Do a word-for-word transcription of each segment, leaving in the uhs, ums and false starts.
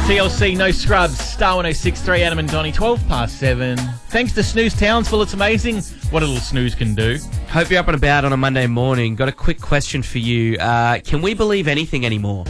T L C, No Scrubs, Star one oh six point three, Adam and Donnie, twelve past seven. Thanks to Snooze Townsville, it's amazing what a little snooze can do. Hope you're up and about on a Monday morning. Got a quick question for you. Uh, can we believe anything anymore?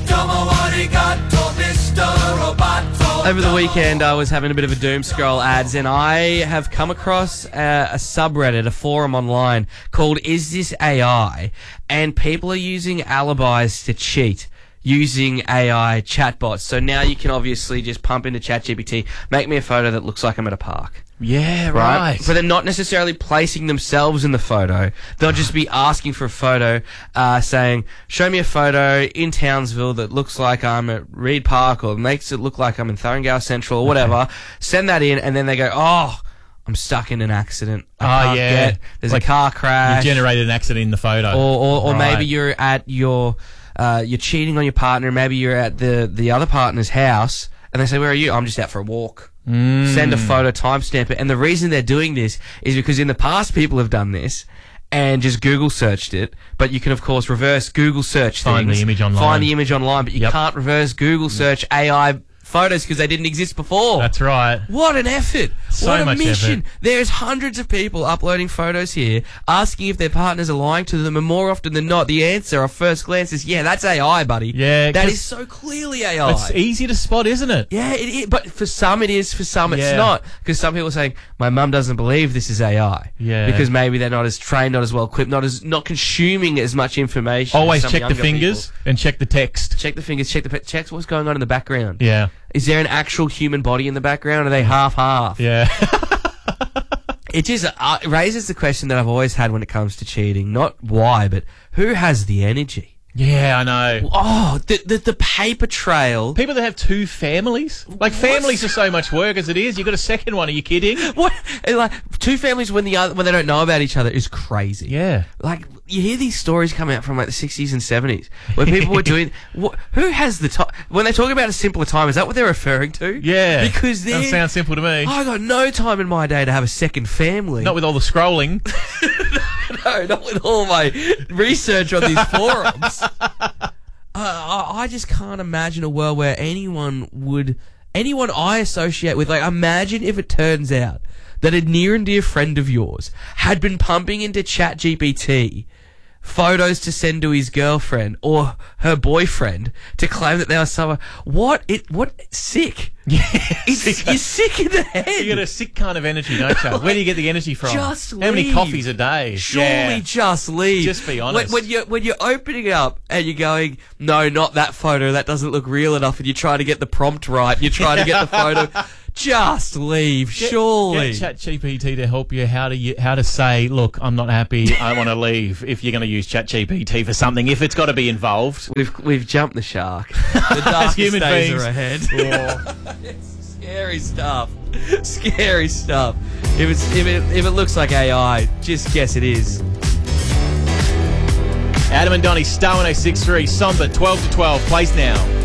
Over the weekend, I was having a bit of a doom scroll ads, and I have come across a, a subreddit, a forum online called Is This A I? And people are using alibis to cheat using A I chatbots. So now you can obviously just pump into ChatGPT, make me a photo that looks like I'm at a park. Yeah, right. right. But they're not necessarily placing themselves in the photo. They'll just be asking for a photo, uh, saying, show me a photo in Townsville that looks like I'm at Reed Park or makes it look like I'm in Thurngale Central or whatever. Okay. Send that in, and then they go, oh, I'm stuck in an accident. I oh, can't yeah. Get, there's like a car crash. You generated an accident in the photo. Or, or, or right. maybe you're at your... Uh, you're cheating on your partner, maybe you're at the, the other partner's house, and they say, where are you? I'm just out for a walk. Mm. Send a photo, timestamp it. And the reason they're doing this is because in the past people have done this and just Google searched it, but you can, of course, reverse Google search Find things. the image online. Find the image online, but you yep. can't reverse Google search A I photos because they didn't exist before. That's right. What an effort. So what a much mission. effort. There's hundreds of people uploading photos here, asking if their partners are lying to them, and more often than not, the answer at first glance is, yeah, that's A I, buddy. Yeah. That is so clearly A I. It's easy to spot, isn't it? Yeah, it is, but for some it is, for some it's yeah. not. Because some people are saying, my mum doesn't believe this is A I. Yeah. Because maybe they're not as trained, not as well equipped, not as not consuming as much information. Always as some check the fingers people. and check the text. Check the fingers, check the pe- check what's going on in the background. Yeah. Is there an actual human body in the background? Are they half-half? Yeah. It just uh, raises the question that I've always had when it comes to cheating. Not why, but who has the energy? Yeah, I know. Oh, the the, the paper trail. People that have two families. Like, families are so much work as it is. You've got a second one. Are you kidding? What? Like, two families when the other, when they don't know about each other is crazy. Yeah. Like, you hear these stories come out from like the sixties and seventies where people were doing. What, who has the time? When they talk about a simpler time, is that what they're referring to? Yeah. Because that sounds simple to me. I got no time in my day to have a second family. Not with all the scrolling. No, not with all my research on these forums. Uh, I, I just can't imagine a world where anyone would, anyone I associate with, like, imagine if it turns out that a near and dear friend of yours had been pumping into ChatGPT photos to send to his girlfriend or her boyfriend to claim that they were someone. What? It? What? Sick. Yeah. It's, you're sick in the head. You got a sick kind of energy, don't you? Where do you get the energy from? Just How many leave. coffees a day? Surely yeah. just leave. Just be honest. When, when you're when you're opening it up and you're going, no, not that photo. That doesn't look real enough. And you try to get the prompt right. You try to get the photo. Just leave. Get, surely. Get ChatGPT to help you how to you, how to say, look, I'm not happy. I want to leave. If you're going to use ChatGPT for something, if it's got to be involved, We've we've jumped the shark. The darkest human days beings. are ahead. Yeah. It's scary stuff. Scary stuff. If it's if it if it looks like A I, just guess it is. Adam and Donnie, Star one oh six point three, Somber, twelve to twelve, plays now.